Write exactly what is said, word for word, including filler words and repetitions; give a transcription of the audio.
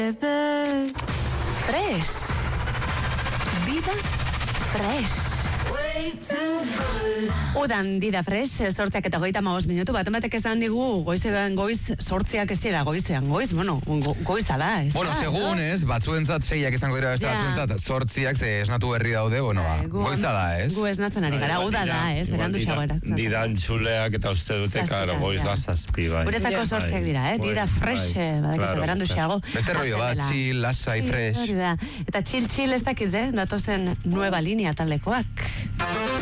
Fresh. Dida Fresh. Udan Dida Fresh, sortziak eta goita maoz minutu, bat ematek ez da handigu, goizean goiz, sortziak ez dira goizean goiz, bueno, go, goiza da, ez bueno, da. Segun no? ez, batzuentzat seiak izango dira beste Ja. batzuentzat, sortziak ze esnatu berri daude, bueno, ba, Gu- goiza da, ez? Gu esnatzen ari gara, uda da, ez, berandu xagoera. Dida entzuleak eta uste dute, Zazpika, karo, goiz ja. da zazpi, bai. Guretzako sortziak dira, eh? Dida Bai, Fresh, bai, eh, badakizu, claro, berandu claro. xago. Beste rollo bat, Hasten dela. chill, lasai, Sí, fresh. hori da. Eta chill chill ez dakit, eh? Datozen nueva linea taldekoak.